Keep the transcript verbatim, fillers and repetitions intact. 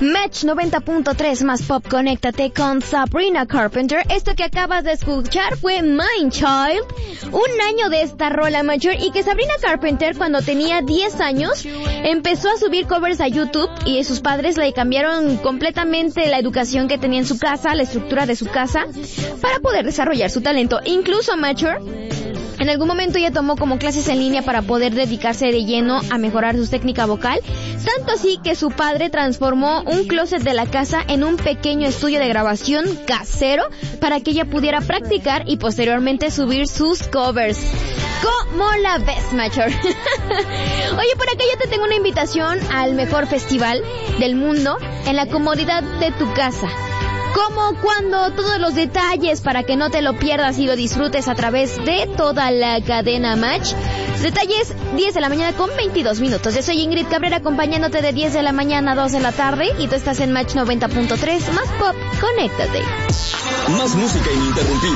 Match noventa punto tres más pop, conéctate con Sabrina Carpenter. Esto que acabas de escuchar fue Mind Child, un año de esta rola mayor, y que Sabrina Carpenter cuando tenía diez años empezó a subir covers a YouTube y sus padres le cambiaron completamente la educación que tenía en su casa, la estructura de su casa, para poder desarrollar su talento. Incluso Mature en algún momento ella tomó como clases en línea para poder dedicarse de lleno a mejorar su técnica vocal, tanto así que su padre transformó un closet de la casa en un pequeño estudio de grabación casero para que ella pudiera practicar y posteriormente subir sus covers. ¿Cómo la ves, Mature? Oye, por acá ya te tengo una invitación al mejor festival del mundo en la comodidad de tu casa. Como cuando todos los detalles para que no te lo pierdas y lo disfrutes a través de toda la cadena Match. Detalles diez de la mañana con veintidós minutos. Yo soy Ingrid Cabrera acompañándote de diez de la mañana a dos de la tarde y tú estás en Match noventa punto tres más pop. Conéctate. Más música ininterrumpida.